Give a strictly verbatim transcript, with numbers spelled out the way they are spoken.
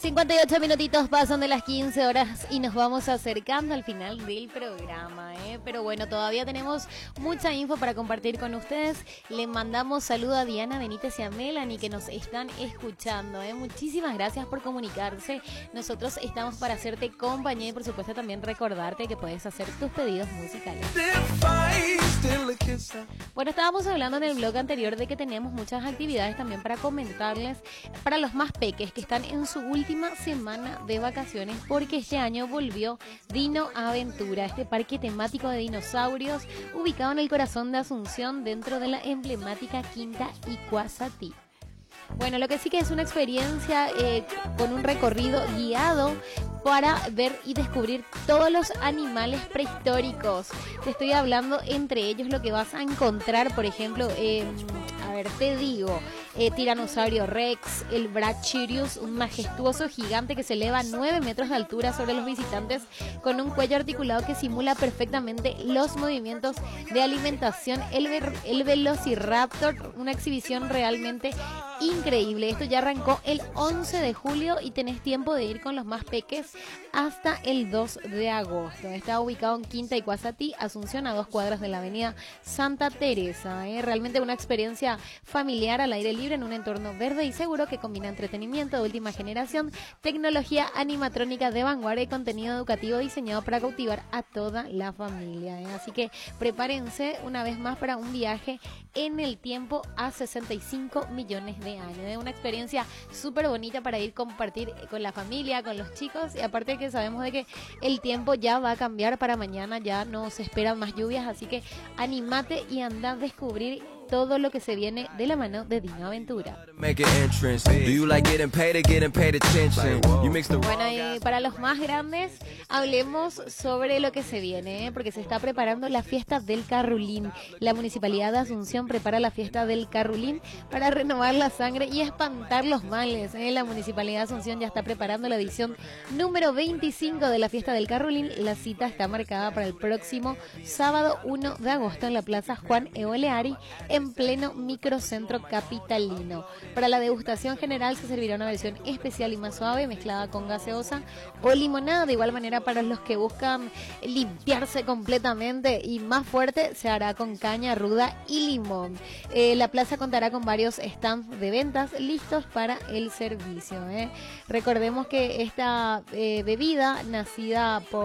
cincuenta y ocho minutitos pasan de las quince horas y nos vamos acercando al final del programa, ¿eh? Pero bueno, todavía tenemos mucha info para compartir con ustedes. Le mandamos saludo a Diana Benítez y a Melanie que nos están escuchando, ¿eh? Muchísimas gracias por comunicarse. Nosotros estamos para hacerte compañía y por supuesto también recordarte que puedes hacer tus pedidos musicales. Bueno, estábamos hablando en el blog anterior de que tenemos muchas actividades también para comentarles para los más peques que están en su última semana de vacaciones, porque este año volvió Dino Aventura, este parque temático de dinosaurios ubicado en el corazón de Asunción dentro de la emblemática Quinta Iguazatí. Bueno, lo que sí que es una experiencia eh, con un recorrido guiado para ver y descubrir todos los animales prehistóricos. Te estoy hablando entre ellos lo que vas a encontrar, por ejemplo, eh, a ver, te digo, eh, Tiranosaurio Rex, el Brachirius, un majestuoso gigante que se eleva a nueve metros de altura sobre los visitantes con un cuello articulado que simula perfectamente los movimientos de alimentación. El, el Velociraptor, una exhibición realmente increíble. Esto ya arrancó el once de julio y tenés tiempo de ir con los más peques hasta el dos de agosto. Está ubicado en Quinta Iguazatí, Asunción, a dos cuadras de la avenida Santa Teresa. ¿eh? Realmente una experiencia familiar al aire libre en un entorno verde y seguro que combina entretenimiento de última generación, tecnología animatrónica de vanguardia y contenido educativo diseñado para cautivar a toda la familia. ¿eh? Así que prepárense una vez más para un viaje en el tiempo a sesenta y cinco millones de años. Es una experiencia súper bonita para ir compartir con la familia, con los chicos, y aparte que sabemos de que el tiempo ya va a cambiar para mañana, ya no se esperan más lluvias, así que anímate y anda a descubrir todo lo que se viene de la mano de Dino Aventura. Bueno, y para los más grandes, hablemos sobre lo que se viene, ¿eh? porque se está preparando la fiesta del Carrulín. La Municipalidad de Asunción prepara la fiesta del Carrulín para renovar la sangre y espantar los males. ¿eh? La Municipalidad de Asunción ya está preparando la edición número veinticinco de la fiesta del Carrulín. La cita está marcada para el próximo sábado uno de agosto en la Plaza Juan Eoleari, en pleno microcentro capitalino. Para la degustación general se servirá una versión especial y más suave mezclada con gaseosa o limonada. De igual manera, para los que buscan limpiarse completamente y más fuerte, se hará con caña ruda y limón. Eh, la plaza contará con varios stands de ventas listos para el servicio. ¿eh? Recordemos que esta eh, bebida nacida por